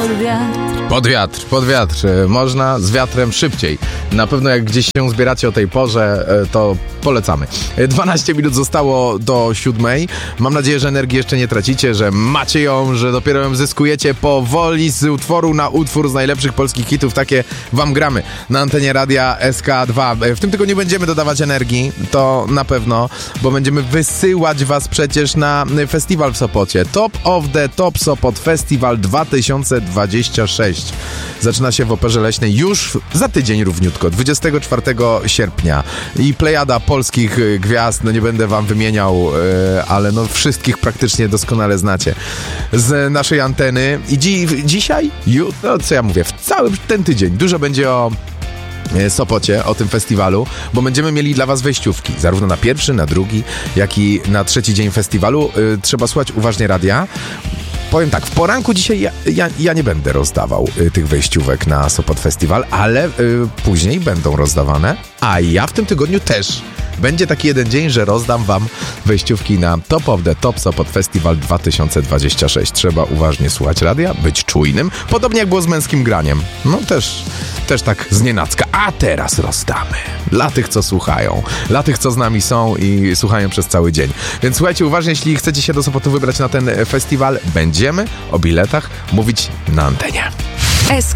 Pod wiatr. Można z wiatrem szybciej. Na pewno jak gdzieś się zbieracie o tej porze, to polecamy. 12 minut zostało do 7. Mam nadzieję, że energii jeszcze nie tracicie, że macie ją, że dopiero ją zyskujecie powoli z utworu na utwór z najlepszych polskich hitów. Takie wam gramy na antenie radia SK2. W tym tygodniu będziemy dodawać energii, to na pewno, bo będziemy wysyłać was przecież na festiwal w Sopocie. Top of the Top Sopot Festival 2026. Zaczyna się w Operze Leśnej już za tydzień równiutko, 24 sierpnia. I plejada polskich gwiazd, no nie będę wam wymieniał, ale no wszystkich praktycznie doskonale znacie z naszej anteny. I dzisiaj, no co ja mówię, w cały ten tydzień dużo będzie o Sopocie, o tym festiwalu, bo będziemy mieli dla was wejściówki, zarówno na pierwszy, na drugi, jak i na trzeci dzień festiwalu. Trzeba słuchać uważnie radia. Powiem tak, w poranku dzisiaj ja nie będę rozdawał tych wejściówek na Sopot Festival, ale później będą rozdawane, a ja w tym tygodniu też. Będzie taki jeden dzień, że rozdam wam wejściówki na Top of the Top Sopot Festival 2026. Trzeba uważnie słuchać radia, być czujnym, podobnie jak było z męskim graniem. No też tak znienacka. A teraz rozdamy. Dla tych, co słuchają. Dla tych, co z nami są i słuchają przez cały dzień. Więc słuchajcie uważnie, jeśli chcecie się do Sopotu wybrać na ten festiwal, będziemy o biletach mówić na antenie.